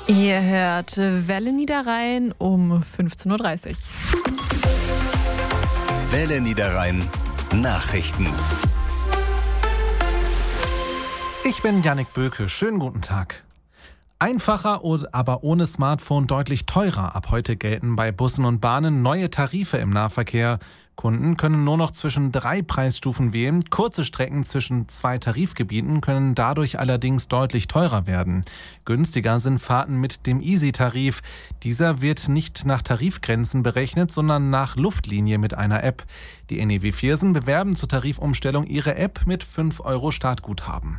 Ihr hört Welle Niederrhein um 15.30 Uhr. Welle Niederrhein Nachrichten. Ich bin Jannik Böke. Schönen guten Tag. Einfacher, aber ohne Smartphone deutlich teurer. Ab heute gelten bei Bussen und Bahnen neue Tarife im Nahverkehr. Kunden können nur noch zwischen 3 Preisstufen wählen. Kurze Strecken zwischen 2 Tarifgebieten können dadurch allerdings deutlich teurer werden. Günstiger sind Fahrten mit dem Easy-Tarif. Dieser wird nicht nach Tarifgrenzen berechnet, sondern nach Luftlinie mit einer App. Die NEW Viersen bewerben zur Tarifumstellung ihre App mit 5 € Startguthaben.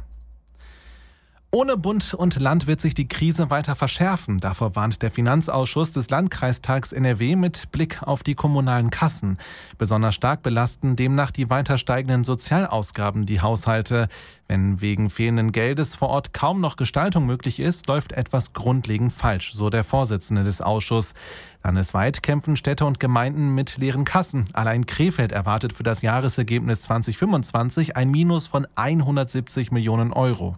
Ohne Bund und Land wird sich die Krise weiter verschärfen. Davor warnt der Finanzausschuss des Landkreistags NRW mit Blick auf die kommunalen Kassen. Besonders stark belasten demnach die weiter steigenden Sozialausgaben die Haushalte. Wenn wegen fehlenden Geldes vor Ort kaum noch Gestaltung möglich ist, läuft etwas grundlegend falsch, so der Vorsitzende des Ausschusses. Landesweit kämpfen Städte und Gemeinden mit leeren Kassen. Allein Krefeld erwartet für das Jahresergebnis 2025 ein Minus von 170 Millionen €.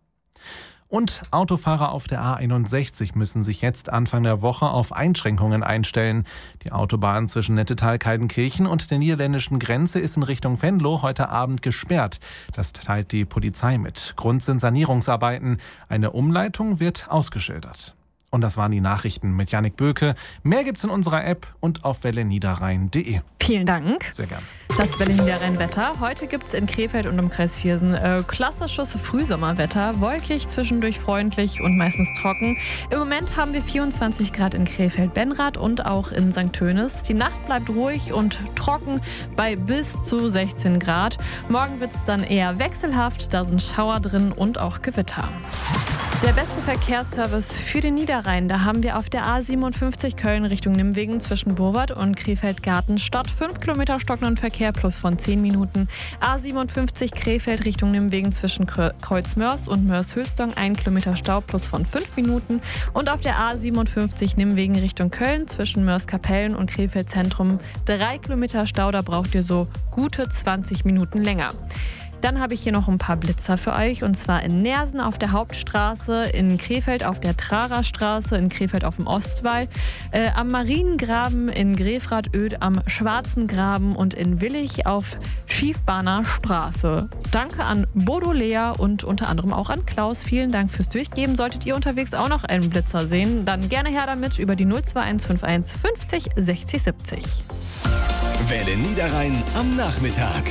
Und Autofahrer auf der A61 müssen sich jetzt Anfang der Woche auf Einschränkungen einstellen. Die Autobahn zwischen Nettetal-Kaldenkirchen und der niederländischen Grenze ist in Richtung Venlo heute Abend gesperrt. Das teilt die Polizei mit. Grund sind Sanierungsarbeiten. Eine Umleitung wird ausgeschildert. Und das waren die Nachrichten mit Jannik Böke. Mehr gibt's in unserer App und auf welleniederrhein.de. Vielen Dank. Sehr gern. Das Welle Niederrhein-Wetter. Heute gibt es in Krefeld und im Kreis Viersen klassisches Frühsommerwetter. Wolkig, zwischendurch freundlich und meistens trocken. Im Moment haben wir 24 Grad in Krefeld-Benrath und auch in St. Tönis. Die Nacht bleibt ruhig und trocken bei bis zu 16 Grad. Morgen wird es dann eher wechselhaft. Da sind Schauer drin und auch Gewitter. Der beste Verkehrsservice für den Niederrhein, da haben wir auf der A57 Köln Richtung Nimwegen zwischen Burwart und Krefeld-Gartenstadt 5 Kilometer stockenden Verkehr plus von 10 Minuten. A57 Krefeld Richtung Nimwegen zwischen Kreuzmörs und Mörs-Hülsdong 1 Kilometer Stau plus von 5 Minuten. Und auf der A57 Nimwegen Richtung Köln zwischen Mörs-Kapellen und Krefeld Zentrum 3 Kilometer Stau, da braucht ihr so gute 20 Minuten länger. Dann habe ich hier noch ein paar Blitzer für euch, und zwar in Neersen auf der Hauptstraße, in Krefeld auf der Trarerstraße, in Krefeld auf dem Ostwall, am Mariengraben, in Grefrath-Oed am Schwarzen Graben und in Willich auf Schiefbahner Straße. Danke an Bodo Lea und unter anderem auch an Klaus. Vielen Dank fürs Durchgeben. Solltet ihr unterwegs auch noch einen Blitzer sehen, dann gerne her damit über die 02151 50 60 70. Welle Niederrhein am Nachmittag.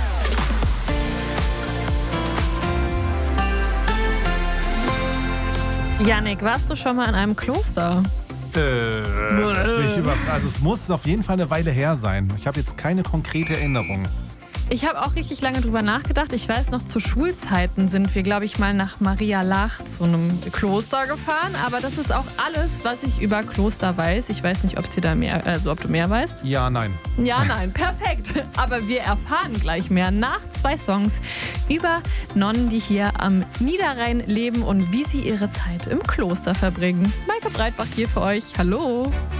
Jannik, warst du schon mal in einem Kloster? Also es muss auf jeden Fall eine Weile her sein. Ich habe jetzt keine konkrete Erinnerung. Ich habe auch richtig lange drüber nachgedacht. Ich weiß noch, zu Schulzeiten sind wir, glaube ich, mal nach Maria Laach zu einem Kloster gefahren. Aber das ist auch alles, was ich über Kloster weiß. Ich weiß nicht, ob du mehr weißt. Ja, nein. Ja, nein, perfekt. Aber wir erfahren gleich mehr nach 2 Songs über Nonnen, die hier am Niederrhein leben und wie sie ihre Zeit im Kloster verbringen. Maike Breitbach hier für euch. Hallo.